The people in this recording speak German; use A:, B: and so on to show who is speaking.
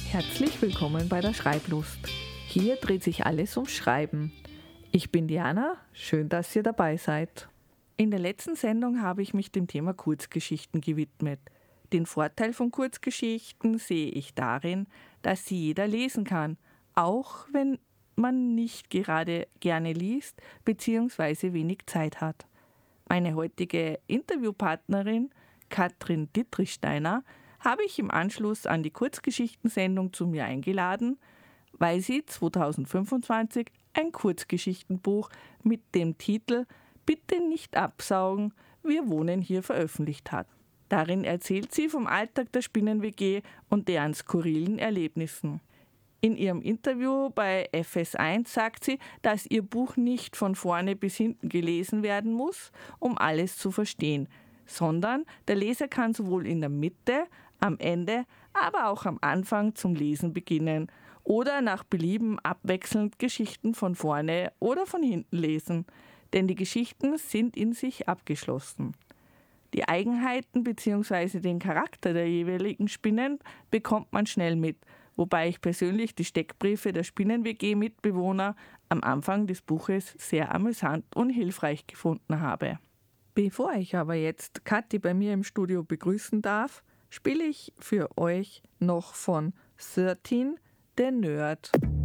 A: Herzlich willkommen bei der Schreiblust. Hier dreht sich alles ums Schreiben. Ich bin Diana, schön, dass ihr dabei seid. In der letzten Sendung habe ich mich dem Thema Kurzgeschichten gewidmet. Den Vorteil von Kurzgeschichten sehe ich darin, dass sie jeder lesen kann, auch wenn man nicht gerade gerne liest bzw. wenig Zeit hat. Meine heutige Interviewpartnerin Katrin Dittrichsteiner habe ich im Anschluss an die Kurzgeschichtensendung zu mir eingeladen, weil sie 2025 ein Kurzgeschichtenbuch mit dem Titel »Bitte nicht absaugen, wir wohnen hier« veröffentlicht hat. Darin erzählt sie vom Alltag der Spinnen-WG und deren skurrilen Erlebnissen. In ihrem Interview bei FS1 sagt sie, dass ihr Buch nicht von vorne bis hinten gelesen werden muss, um alles zu verstehen, sondern der Leser kann sowohl in der Mitte, am Ende, aber auch am Anfang zum Lesen beginnen oder nach Belieben abwechselnd Geschichten von vorne oder von hinten lesen, denn die Geschichten sind in sich abgeschlossen. Die Eigenheiten bzw. den Charakter der jeweiligen Spinnen bekommt man schnell mit, wobei ich persönlich die Steckbriefe der Spinnen-WG-Mitbewohner am Anfang des Buches sehr amüsant und hilfreich gefunden habe. Bevor ich aber jetzt Kathi bei mir im Studio begrüßen darf, spiele ich für euch noch von 13 The Nerd.